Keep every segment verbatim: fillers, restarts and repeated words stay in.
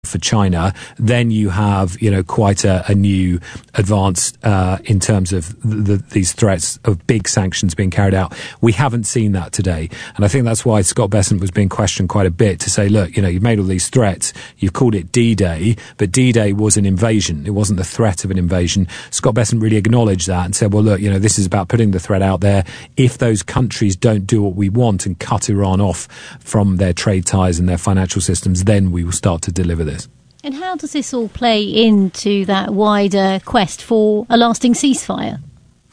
for China, then you have, you know, quite a, a new advance uh, in terms of the, the, these threats of big sanctions being carried out. We haven't seen that today. And I think that's why Scott Bessent was being questioned quite a bit to say, look, you know, you've made all these threats, you've called it D-Day, but D-Day was an invasion. It wasn't the threat of an invasion. Scott Bessent really acknowledged that and said, well, look, you know, this is about putting the threat out there. If those countries don't do what we want and cut Iran off from their trade ties and their financial systems, then we will start to deliver this. And how does this all play into that wider quest for a lasting ceasefire?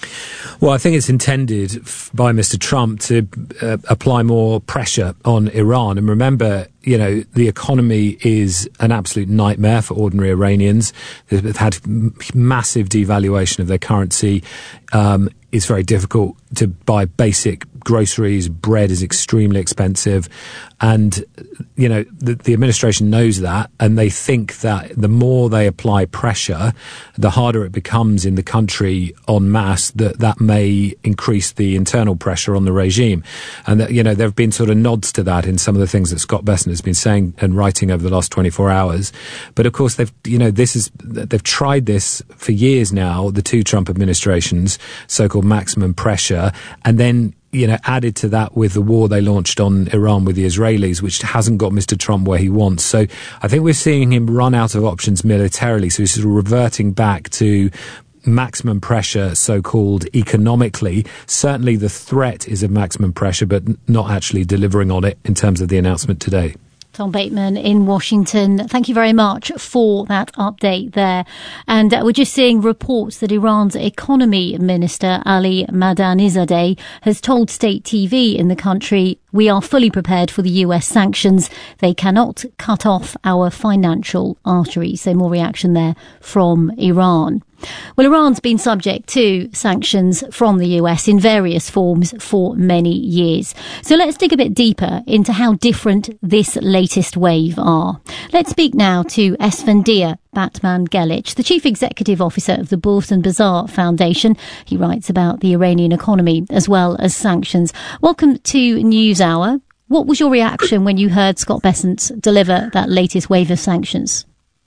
Well, I think it's intended by Mister Trump to uh, apply more pressure on Iran. And remember, you know, the economy is an absolute nightmare for ordinary Iranians. They've had massive devaluation of their currency. Um, it's very difficult to buy basic groceries. Bread is extremely expensive. And, you know, the, the administration knows that, and they think that the more they apply pressure, the harder it becomes in the country en masse, that that may increase the internal pressure on the regime. And, that, you know, there have been sort of nods to that in some of the things that Scott Bessent has been saying and writing over the last twenty-four hours. But of course, they've, you know, this is, they've tried this for years now, the two Trump administrations, so-called maximum pressure, and then, you know, added to that with the war they launched on Iran with the Israelis, which hasn't got Mister Trump where he wants. So I think we're seeing him run out of options militarily. So he's sort of reverting back to maximum pressure, so-called economically. Certainly the threat is of maximum pressure, but not actually delivering on it in terms of the announcement today. Tom Bateman in Washington, thank you very much for that update there. And uh, we're just seeing reports that Iran's economy minister, Ali Madanizadeh, has told state T V in the country, we are fully prepared for the U S sanctions. They cannot cut off our financial arteries. So more reaction there from Iran. Well, Iran's been subject to sanctions from the U S in various forms for many years. So let's dig a bit deeper into how different this latest wave are. Let's speak now to Esfandiar Batman-Gelic, the Chief Executive Officer of the Bort and Bazaar Foundation. He writes about the Iranian economy as well as sanctions. Welcome to NewsHour. What was your reaction when you heard Scott Bessent deliver that latest wave of sanctions?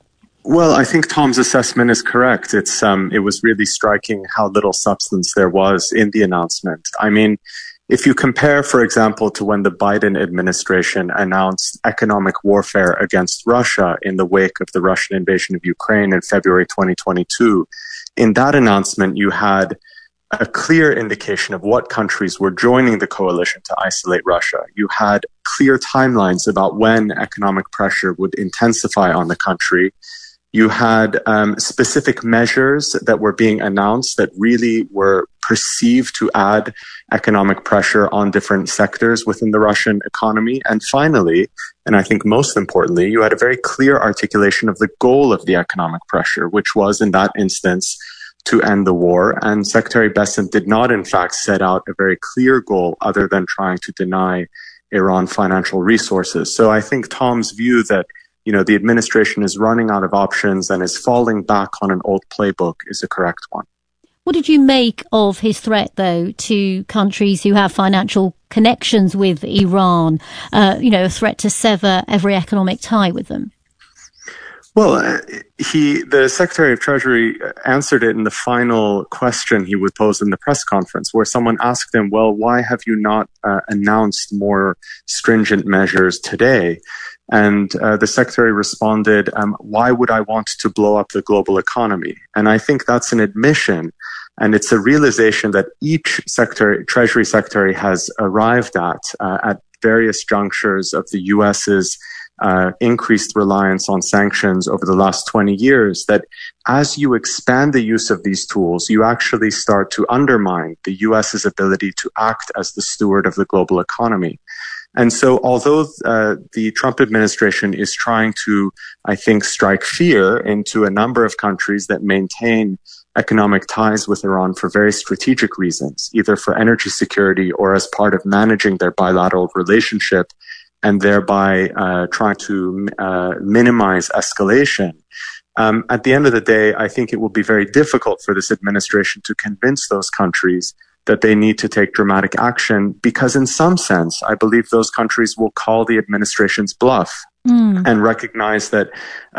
Well, I think Tom's assessment is correct. It's um, it was really striking how little substance there was in the announcement. I mean, if you compare, for example, to when the Biden administration announced economic warfare against Russia in the wake of the Russian invasion of Ukraine in February twenty twenty-two, in that announcement, you had a clear indication of what countries were joining the coalition to isolate Russia. You had clear timelines about when economic pressure would intensify on the country. You had um, specific measures that were being announced that really were perceived to add economic pressure on different sectors within the Russian economy. And finally, and I think most importantly, you had a very clear articulation of the goal of the economic pressure, which was in that instance to end the war. And Secretary Bessent did not, in fact, set out a very clear goal other than trying to deny Iran financial resources. So I think Tom's view that you know, the administration is running out of options and is falling back on an old playbook is a correct one. What did you make of his threat, though, to countries who have financial connections with Iran, uh, you know, a threat to sever every economic tie with them? Well, uh, he, the Secretary of Treasury answered it in the final question he would pose in the press conference, where someone asked him, well, why have you not uh, announced more stringent measures today? And uh, the secretary responded, um, why would I want to blow up the global economy? And I think that's an admission. And it's a realization that each secretary, Treasury Secretary has arrived at, uh, at various junctures of the US's uh, increased reliance on sanctions over the last twenty years, that as you expand the use of these tools, you actually start to undermine the US's ability to act as the steward of the global economy. And so although uh, the Trump administration is trying to, I think, strike fear into a number of countries that maintain economic ties with Iran for very strategic reasons, either for energy security or as part of managing their bilateral relationship and thereby uh, trying to uh, minimize escalation, um, at the end of the day, I think it will be very difficult for this administration to convince those countries that they need to take dramatic action, because in some sense, I believe those countries will call the administration's bluff mm. and recognize that